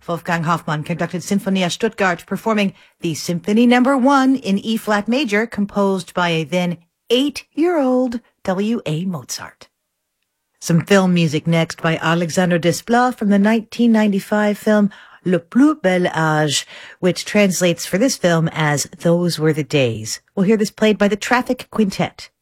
Wolfgang Hofmann conducted Sinfonia Stuttgart, performing the Symphony No. 1 in E-flat major, composed by a then 8-year-old W.A. Mozart. Some film music next by Alexandre Desplat from the 1995 film Le Plus Bel Âge, which translates for this film as Those Were the Days. We'll hear this played by the Traffic Quintet.